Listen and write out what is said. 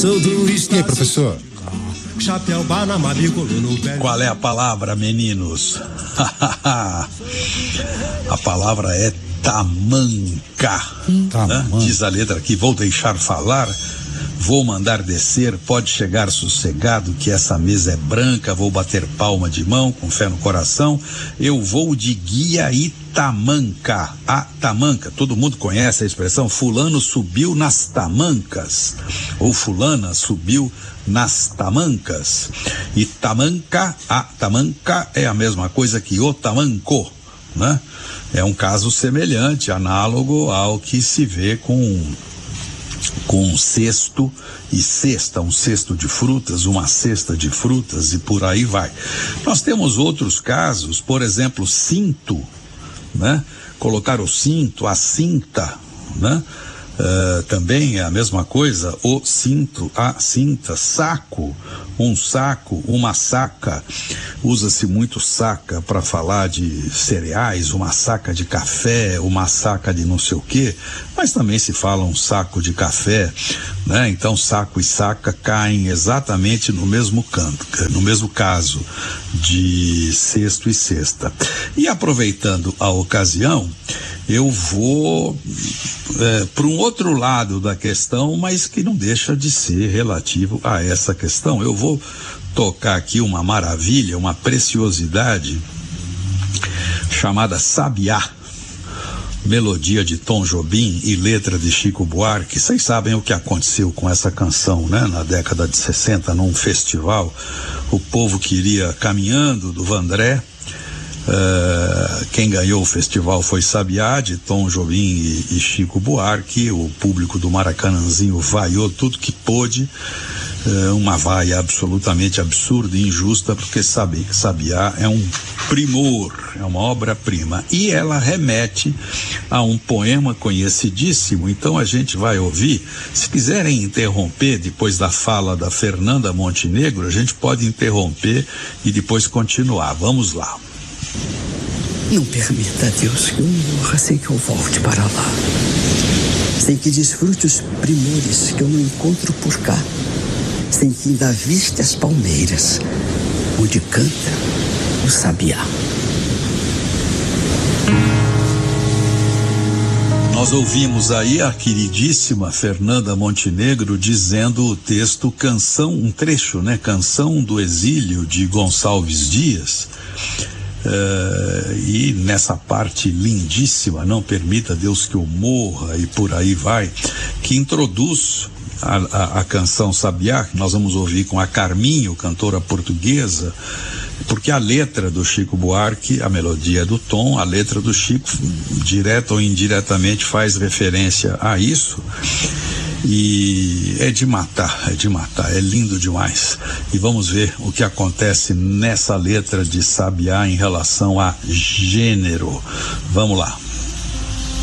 E aí, professor? Qual é a palavra, meninos? A palavra é tamanca. Né? Diz a letra aqui: vou deixar falar, vou mandar descer, pode chegar sossegado que essa mesa é branca, vou bater palma de mão com fé no coração, eu vou de guia e tamanca. A tamanca, todo mundo conhece a expressão fulano subiu nas tamancas, ou fulana subiu nas tamancas. E tamanca, a tamanca é a mesma coisa que o tamanco, né? É um caso semelhante, análogo ao que se vê com um cesto e cesta, um cesto de frutas, uma cesta de frutas e por aí vai. Nós temos outros casos, por exemplo, cinto, né? Colocar o cinto, a cinta, né? Também é a mesma coisa, o cinto, a cinta, saco, um saco, uma saca. Usa-se muito saca para falar de cereais, uma saca de café, uma saca de não sei o quê, mas também se fala um saco de café, né? Então saco e saca caem exatamente no mesmo canto, no mesmo caso de cesto e cesta. E aproveitando a ocasião, eu vou para um outro lado da questão, mas que não deixa de ser relativo a essa questão. Eu vou tocar aqui uma maravilha, uma preciosidade chamada Sabiá, melodia de Tom Jobim e letra de Chico Buarque. Vocês sabem o que aconteceu com essa canção, né? Na década de 60, num festival, o povo que iria caminhando do Vandré. Quem ganhou o festival foi Sabiá, de Tom Jobim e Chico Buarque. O público do Maracanãzinho vaiou tudo que pôde, uma vaia absolutamente absurda e injusta, porque Sabiá é um primor, é uma obra-prima, e ela remete a um poema conhecidíssimo. Então a gente vai ouvir. Se quiserem interromper depois da fala da Fernanda Montenegro, a gente pode interromper e depois continuar. Vamos lá. Não permita, Deus, que eu morra sem que eu volte para lá, sem que desfrute os primores que eu não encontro por cá, sem que ainda viste as palmeiras onde canta o sabiá. Nós ouvimos aí a queridíssima Fernanda Montenegro dizendo o texto Canção, um trecho, né? Canção do Exílio, de Gonçalves Dias. E nessa parte lindíssima, não permita Deus que eu morra e por aí vai, que introduz a canção Sabiá, que nós vamos ouvir com a Carminho, cantora portuguesa, porque a letra do Chico Buarque, a melodia é do Tom, a letra do Chico, direta ou indiretamente, faz referência a isso. E é de matar, é lindo demais. E vamos ver o que acontece nessa letra de Sabiá em relação a gênero. Vamos lá.